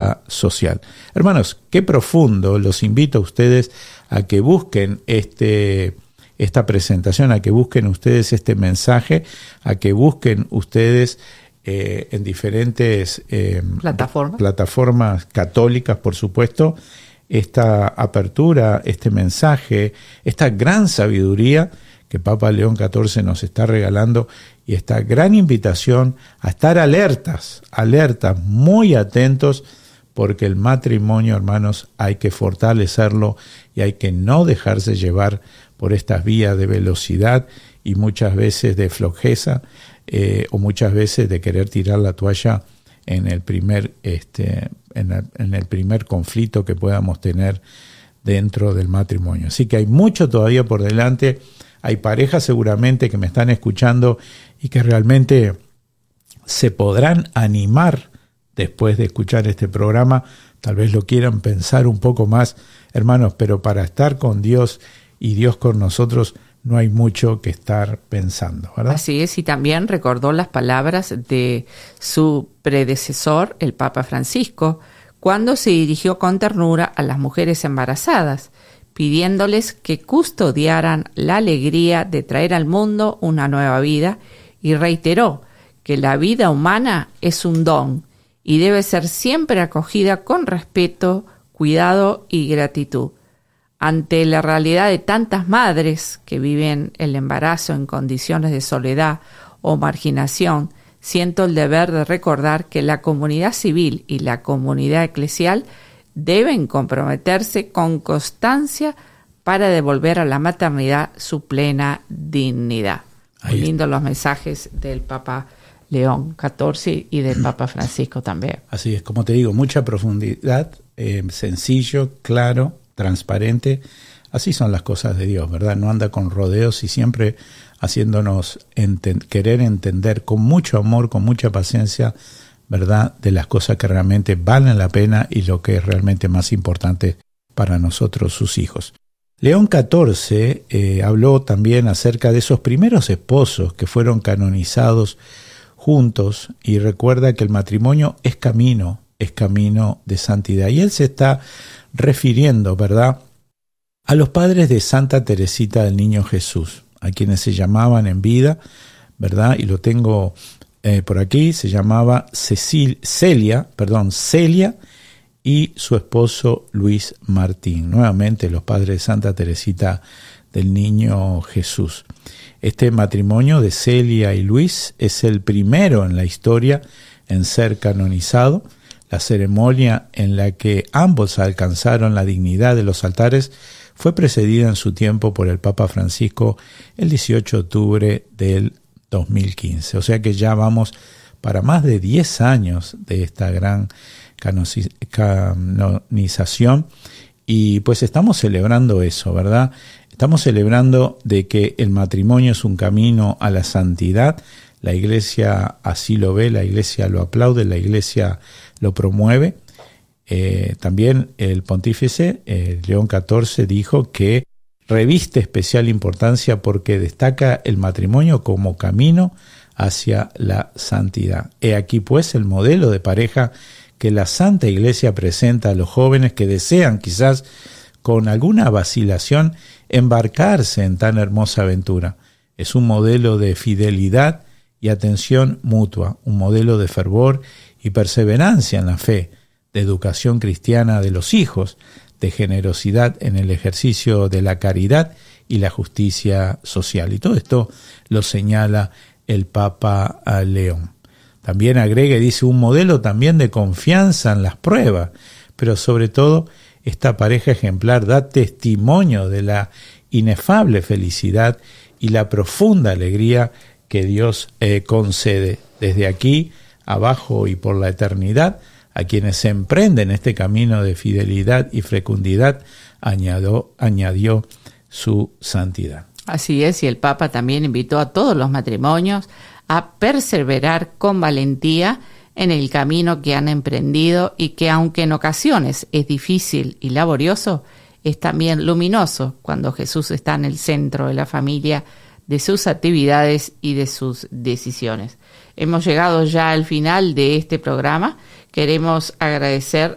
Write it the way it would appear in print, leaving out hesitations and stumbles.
vida social. Hermanos, qué profundo. Los invito a ustedes a que busquen esta presentación, a que busquen ustedes este mensaje, a que busquen ustedes en diferentes plataformas católicas, por supuesto, esta apertura, este mensaje, esta gran sabiduría que Papa León XIV nos está regalando, y esta gran invitación a estar alertas, muy atentos, porque el matrimonio, hermanos, hay que fortalecerlo y hay que no dejarse llevar por estas vías de velocidad y muchas veces de flojeza, o muchas veces de querer tirar la toalla en el primer conflicto que podamos tener dentro del matrimonio. Así que hay mucho todavía por delante. Hay parejas seguramente que me están escuchando y que realmente se podrán animar después de escuchar este programa. Tal vez lo quieran pensar un poco más, hermanos, pero para estar con Dios y Dios con nosotros no hay mucho que estar pensando, ¿verdad? Así es, y también recordó las palabras de su predecesor, el Papa Francisco, cuando se dirigió con ternura a las mujeres embarazadas, pidiéndoles que custodiaran la alegría de traer al mundo una nueva vida, y reiteró que la vida humana es un don y debe ser siempre acogida con respeto, cuidado y gratitud. Ante la realidad de tantas madres que viven el embarazo en condiciones de soledad o marginación, siento el deber de recordar que la comunidad civil y la comunidad eclesial deben comprometerse con constancia para devolver a la maternidad su plena dignidad. Muy lindo los mensajes del Papa León XIV y del Papa Francisco también. Así es, como te digo, mucha profundidad, sencillo, claro, transparente. Así son las cosas de Dios, ¿verdad? No anda con rodeos y siempre haciéndonos querer entender con mucho amor, con mucha paciencia, ¿verdad?, de las cosas que realmente valen la pena y lo que es realmente más importante para nosotros, sus hijos. León XIV habló también acerca de esos primeros esposos que fueron canonizados juntos, y recuerda que el matrimonio es camino de santidad. Y él se está refiriendo, ¿verdad?, a los padres de Santa Teresita del Niño Jesús, a quienes se llamaban en vida, ¿verdad?, y lo tengo por aquí, se llamaba Celia y su esposo Luis Martín. Nuevamente los padres de Santa Teresita del Niño Jesús. Este matrimonio de Celia y Luis es el primero en la historia en ser canonizado. La ceremonia en la que ambos alcanzaron la dignidad de los altares fue precedida en su tiempo por el Papa Francisco el 18 de octubre del 2015. O sea que ya vamos para más de 10 años de esta gran canonización, y pues estamos celebrando eso, ¿verdad? Estamos celebrando de que el matrimonio es un camino a la santidad. La Iglesia así lo ve, la Iglesia lo aplaude, la Iglesia lo promueve. También el pontífice León XIV dijo que reviste especial importancia porque destaca el matrimonio como camino hacia la santidad. He aquí pues el modelo de pareja que la Santa Iglesia presenta a los jóvenes que desean, quizás con alguna vacilación, embarcarse en tan hermosa aventura. Es un modelo de fidelidad y atención mutua, un modelo de fervor y perseverancia en la fe, de educación cristiana de los hijos, de generosidad en el ejercicio de la caridad y la justicia social. Y todo esto lo señala el Papa León. También agrega y dice un modelo también de confianza en las pruebas, pero sobre todo esta pareja ejemplar da testimonio de la inefable felicidad y la profunda alegría que Dios concede desde aquí, abajo y por la eternidad, a quienes se emprenden este camino de fidelidad y fecundidad, añadió su santidad. Así es, y el Papa también invitó a todos los matrimonios a perseverar con valentía en el camino que han emprendido, y que aunque en ocasiones es difícil y laborioso, es también luminoso cuando Jesús está en el centro de la familia, de sus actividades y de sus decisiones. Hemos llegado ya al final de este programa. Queremos agradecer